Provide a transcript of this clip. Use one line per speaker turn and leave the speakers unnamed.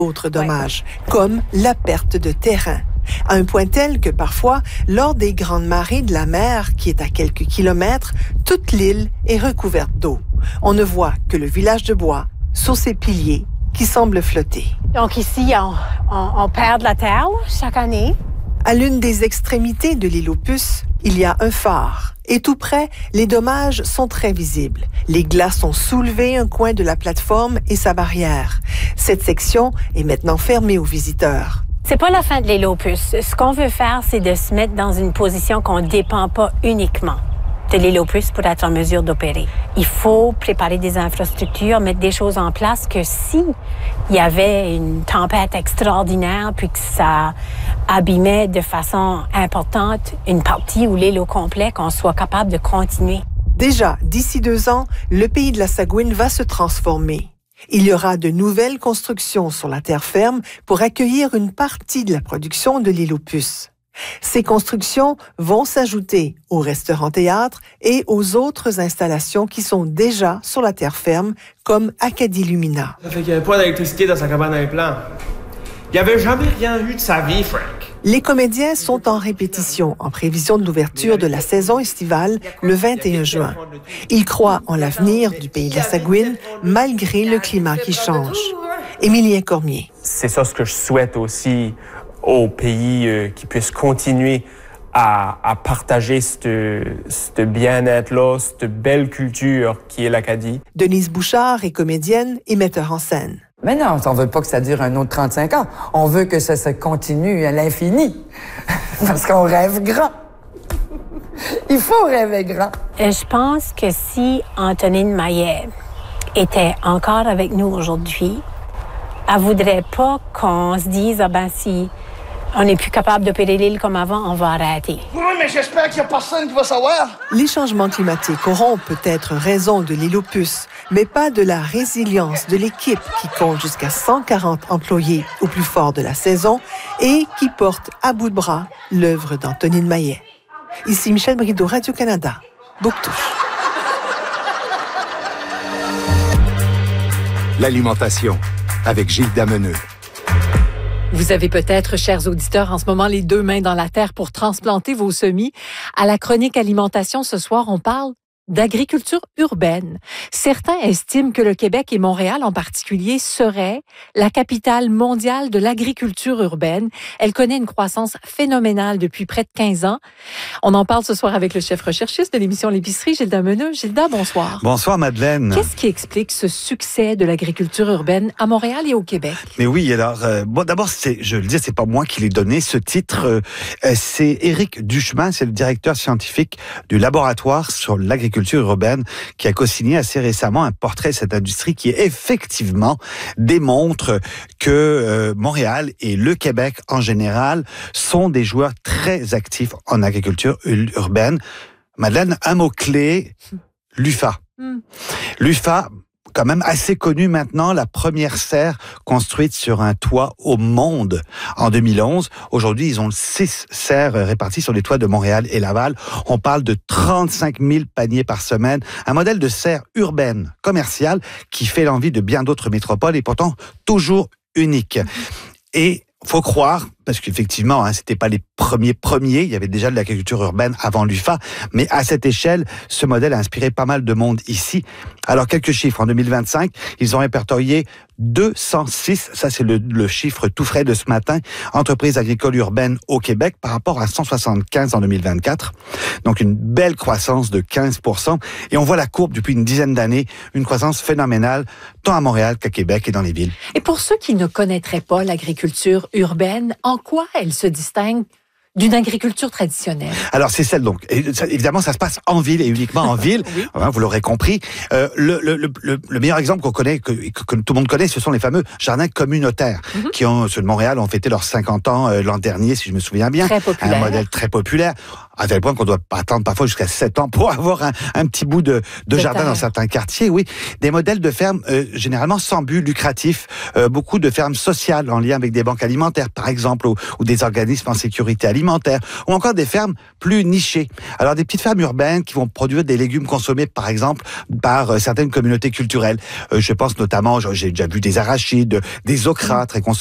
d'autres dommages, comme la perte de terrain. À un point tel que parfois, lors des grandes marées de la mer, qui est à quelques kilomètres, toute l'île est recouverte d'eau. On ne voit que le village de bois, sur ses piliers, qui semble flotter.
Donc ici, on perd de la terre chaque année.
À l'une des extrémités de l'île aux Puces, il y a un phare. Et tout près, les dommages sont très visibles. Les glaces ont soulevé un coin de la plateforme et sa barrière. Cette section est maintenant fermée aux visiteurs.
C'est pas la fin de l'île aux Puces. Ce qu'on veut faire, c'est de se mettre dans une position qu'on ne dépend pas uniquement de l'île aux Puces pour être en mesure d'opérer. Il faut préparer des infrastructures, mettre des choses en place que si il y avait une tempête extraordinaire puis que ça abîmait de façon importante une partie ou l'île au complet, qu'on soit capable de continuer.
Déjà, d'ici 2 ans, le pays de la Saguine va se transformer. Il y aura de nouvelles constructions sur la terre ferme pour accueillir une partie de la production de l'île aux Puces. Ces constructions vont s'ajouter aux restaurants-théâtres et aux autres installations qui sont déjà sur la terre ferme, comme Acadie Lumina.
Ça fait qu'il n'y avait pas d'électricité dans sa cabane à implant. Il n'y avait jamais rien eu de sa vie, Frank.
Les comédiens sont en répétition en prévision de l'ouverture de la saison estivale le 21 juin. Ils croient en l'avenir du pays de la Saguine malgré le climat qui change. Émilien Cormier.
C'est ça ce que je souhaite aussi au pays, qui puisse continuer à partager ce bien-être-là, cette belle culture qui est l'Acadie.
Denise Bouchard est comédienne et metteur en scène.
Mais non, on veut pas que ça dure un autre 35 ans. On veut que ça se continue à l'infini. Parce qu'on rêve grand. Il faut rêver grand.
Je pense que si Antonine Maillet était encore avec nous aujourd'hui, elle voudrait pas qu'on se dise, si on n'est plus capable d'opérer l'île comme avant, on va arrêter.
Oui, mais j'espère qu'il n'y a personne qui va savoir.
Les changements climatiques auront peut-être raison de l'île aux Puces, mais pas de la résilience de l'équipe qui compte jusqu'à 140 employés au plus fort de la saison et qui porte à bout de bras l'œuvre d'Antonine Maillet. Ici Michel Brideau, Radio-Canada, Bouctouche.
L'alimentation, avec Gilles Dameneux.
Vous avez peut-être, chers auditeurs, en ce moment les 2 mains dans la terre pour transplanter vos semis. À la chronique alimentation ce soir, on parle d'agriculture urbaine. Certains estiment que le Québec et Montréal en particulier seraient la capitale mondiale de l'agriculture urbaine. Elle connaît une croissance phénoménale depuis près de 15 ans. On en parle ce soir avec le chef recherchiste de l'émission L'Épicerie, Gilda Meneux. Gilda, bonsoir.
Bonsoir, Madeleine.
Qu'est-ce qui explique ce succès de l'agriculture urbaine à Montréal et au Québec?
Mais oui, alors, d'abord, je le dis, c'est pas moi qui l'ai donné. Ce titre, c'est Éric Duchemin, c'est le directeur scientifique du laboratoire sur l'agriculture urbaine qui a co-signé assez récemment un portrait de cette industrie qui effectivement démontre que Montréal et le Québec en général sont des joueurs très actifs en agriculture urbaine. Madeleine, un mot-clé, l'UFA. L'UFA, quand même assez connu maintenant, la première serre construite sur un toit au monde en 2011. Aujourd'hui, ils ont 6 serres réparties sur les toits de Montréal et Laval. On parle de 35 000 paniers par semaine. Un modèle de serre urbaine, commerciale, qui fait l'envie de bien d'autres métropoles et pourtant toujours unique. Et faut croire, parce qu'effectivement, c'était pas les premiers, il y avait déjà de l'agriculture urbaine avant l'UFA, mais à cette échelle, ce modèle a inspiré pas mal de monde ici. Alors, quelques chiffres. En 2025, ils ont répertorié 206, ça c'est le chiffre tout frais de ce matin, entreprises agricoles urbaines au Québec par rapport à 175 en 2024. Donc, une belle croissance de 15%. Et on voit la courbe depuis une dizaine d'années, une croissance phénoménale, tant à Montréal qu'à Québec et dans les villes.
Et pour ceux qui ne connaîtraient pas l'agriculture urbaine, en quoi elle se distingue d'une agriculture traditionnelle?
Alors, c'est celle, donc. Évidemment, ça se passe en ville et uniquement en ville. Oui. Vous l'aurez compris. Le meilleur exemple qu'on connaît, que tout le monde connaît, ce sont les fameux jardins communautaires qui ceux de Montréal ont fêté leurs 50 ans l'an dernier, si je me souviens bien.
Très populaire.
Un modèle très populaire. à tel point qu'on doit attendre parfois jusqu'à 7 ans pour avoir un petit bout de jardin dans certains quartiers. Oui, des modèles de fermes généralement sans but lucratif, beaucoup de fermes sociales en lien avec des banques alimentaires, par exemple, ou des organismes en sécurité alimentaire, ou encore des fermes plus nichées. Alors des petites fermes urbaines qui vont produire des légumes consommés, par exemple, par certaines communautés culturelles. Je pense notamment, j'ai déjà vu des arachides, des okras très consommés